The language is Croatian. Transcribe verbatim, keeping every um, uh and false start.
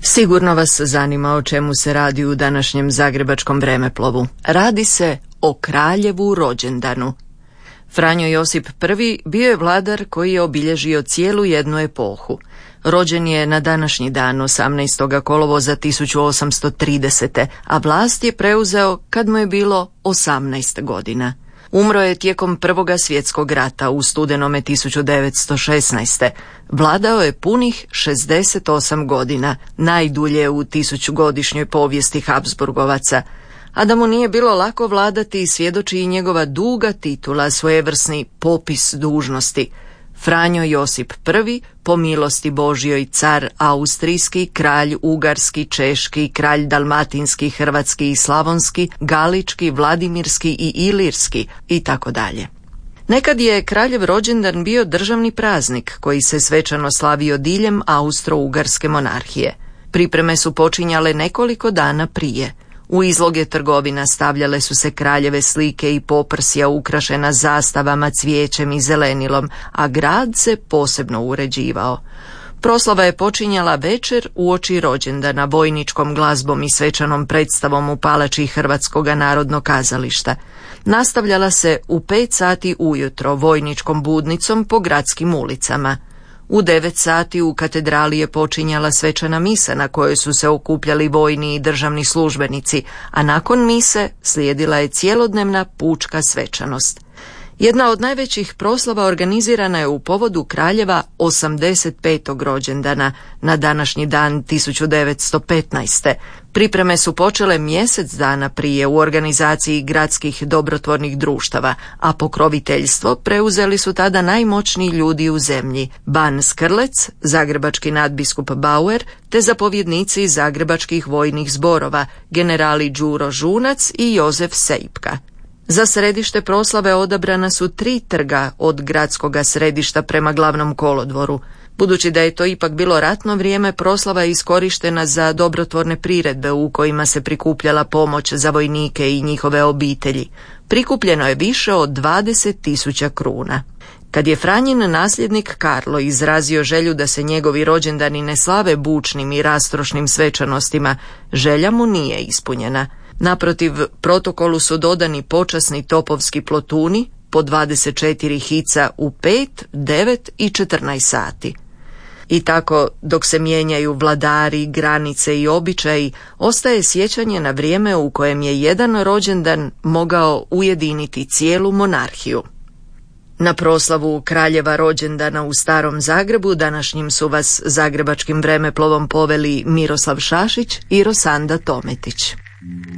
Sigurno vas zanima o čemu se radi u današnjem zagrebačkom vremeplovu. Radi se o kraljevu rođendanu. Franjo Josip I bio je vladar koji je obilježio cijelu jednu epohu. Rođen je na današnji dan osamnaestog kolovoza tisuću osamsto tridesete. a vlast je preuzeo kad mu je bilo osamnaest godina. Umro je tijekom Prvoga svjetskog rata u studenome tisuću devetsto šesnaeste. Vladao je punih šezdeset osam godina, najdulje u tisućugodišnjoj povijesti Habsburgovaca. A da mu nije bilo lako vladati svjedoči i njegova duga titula, svojevrsni popis dužnosti. Franjo Josip I, po milosti Božjoj car austrijski, kralj ugarski, češki, kralj dalmatinski, hrvatski i slavonski, galički, vladimirski i ilirski i tako dalje. Nekad je kraljev rođendan bio državni praznik koji se svečano slavio diljem Austro-Ugarske monarhije. Pripreme su počinjale nekoliko dana prije. U izloge trgovina stavljale su se kraljeve slike i poprsja ukrašena zastavama, cvijećem i zelenilom, a grad se posebno uređivao. Proslava je počinjala večer uoči rođendana vojničkom glazbom i svečanom predstavom u palači Hrvatskog narodnog kazališta. Nastavljala se u pet sati ujutro vojničkom budnicom po gradskim ulicama. U devet sati u katedrali je počinjala svečana misa na kojoj su se okupljali vojni i državni službenici, a nakon mise slijedila je cjelodnevna pučka svečanost. Jedna od najvećih proslava organizirana je u povodu kraljeva osamdeset petog rođendana na današnji dan tisuću devetsto petnaeste. Pripreme su počele mjesec dana prije u organizaciji gradskih dobrotvornih društava, a pokroviteljstvo preuzeli su tada najmoćniji ljudi u zemlji: ban Skrlec, zagrebački nadbiskup Bauer, te zapovjednici zagrebačkih vojnih zborova, generali Đuro Žunac i Jozef Sejpka. Za središte proslave odabrana su tri trga od gradskoga središta prema glavnom kolodvoru. Budući da je to ipak bilo ratno vrijeme, proslava je iskorištena za dobrotvorne priredbe u kojima se prikupljala pomoć za vojnike i njihove obitelji. Prikupljeno je više od dvadeset tisuća kruna. Kad je Franjin nasljednik Karlo izrazio želju da se njegovi rođendani ne slave bučnim i rastrošnim svečanostima, želja mu nije ispunjena. Naprotiv, protokolu su dodani počasni topovski plotuni po dvadeset četiri hica u pet, devet i četrnaest sati. I tako, dok se mijenjaju vladari, granice i običaji, ostaje sjećanje na vrijeme u kojem je jedan rođendan mogao ujediniti cijelu monarhiju. Na proslavu kraljeva rođendana u Starom Zagrebu današnjim su vas zagrebačkim vremeplovom poveli Miroslav Šašić i Rosanda Tometić.